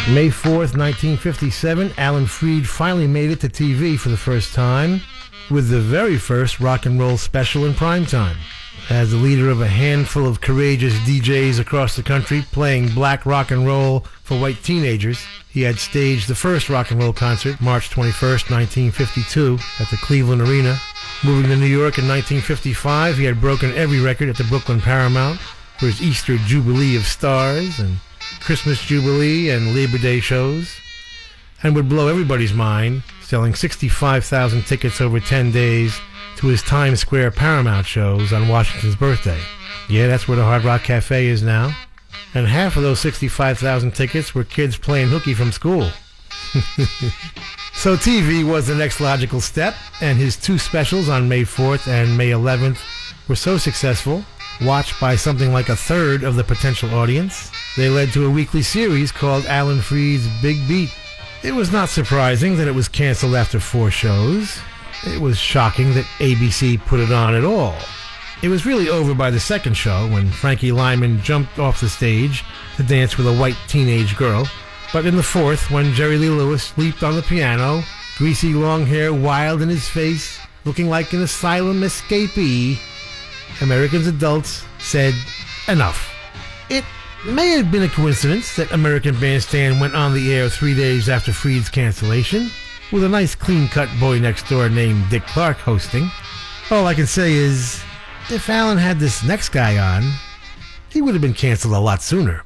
May 4th, 1957, Alan Freed finally made it to TV for the first time with the very first rock and roll special in primetime. As the leader of a handful of courageous DJs across the country playing black rock and roll for white teenagers, he had staged the first rock and roll concert March 21st, 1952 at the Cleveland Arena. Moving to New York in 1955, he had broken every record at the Brooklyn Paramount for his Easter Jubilee of Stars and Christmas Jubilee and Labor Day shows, and would blow everybody's mind, selling 65,000 tickets over 10 days to his Times Square Paramount shows on Washington's birthday. Yeah, that's where the Hard Rock Cafe is now. And half of those 65,000 tickets were kids playing hooky from school. So TV was the next logical step, and his two specials on May 4th and May 11th were so successful, watched by something like a third of the potential audience, they led to a weekly series called Alan Freed's Big Beat. It was not surprising that it was canceled after 4 shows. It was shocking that ABC put it on at all. It was really over by the second show when Frankie Lyman jumped off the stage to dance with a white teenage girl. But in the fourth, when Jerry Lee Lewis leaped on the piano, greasy long hair wild in his face, looking like an asylum escapee, Americans adults said, enough. It may have been a coincidence that American Bandstand went on the air 3 days after Freed's cancellation, with a nice clean-cut boy next door named Dick Clark hosting. All I can say is, if Alan had this next guy on, he would have been canceled a lot sooner.